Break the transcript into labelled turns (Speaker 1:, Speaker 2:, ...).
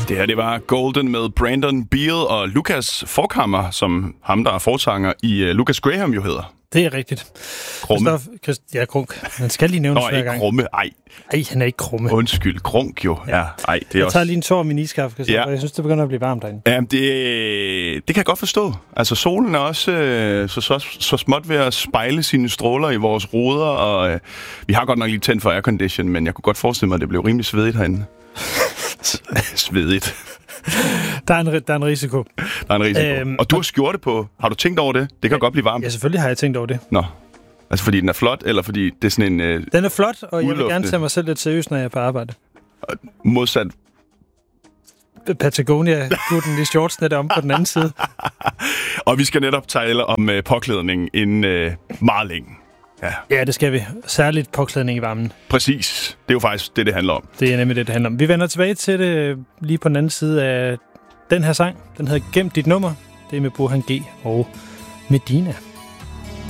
Speaker 1: Det her, det var Golden med Brandon Beal og Lucas Forchhammer, som ham, der er forsanger i Lucas Graham jo hedder.
Speaker 2: Det er rigtigt.
Speaker 1: Krumme.
Speaker 2: Ja, Krunk. Han skal lige nævnes hver gang.
Speaker 1: Ikke Krumme. Ej,
Speaker 2: han er ikke Krumme.
Speaker 1: Undskyld, Krunk jo. Ja. Ej, det er
Speaker 2: jeg
Speaker 1: også...
Speaker 2: tager lige en tår af min iskaffe, og jeg synes, det begynder at blive varmt derinde.
Speaker 1: Ja, det kan jeg godt forstå. Altså, solen er også så småt ved at spejle sine stråler i vores ruder, og vi har godt nok lige tændt for aircondition, men jeg kunne godt forestille mig, at det blev rimelig svedigt herinde. Svedigt.
Speaker 2: Der er en risiko.
Speaker 1: Der er en risiko. Og du har skjorte på. Har du tænkt over det? Det kan godt blive varmt.
Speaker 2: Ja, selvfølgelig har jeg tænkt over det.
Speaker 1: Nå. Altså fordi den er flot, eller fordi det er sådan en
Speaker 2: Den er flot, og jeg vil gerne tage mig selv lidt seriøst, når jeg er på arbejde.
Speaker 1: Modsat
Speaker 2: Patagonia-gutten i shortsene der om på den anden side.
Speaker 1: Og vi skal netop tale om påklædning inden meget længe.
Speaker 2: Ja, det skal vi. Særligt påklædning i varmen.
Speaker 1: Præcis. Det er jo faktisk det handler om.
Speaker 2: Det er nemlig det handler om. Vi vender tilbage til det lige på den anden side af den her sang. Den hedder Gem dit nummer. Det er med Burhan G og Medina.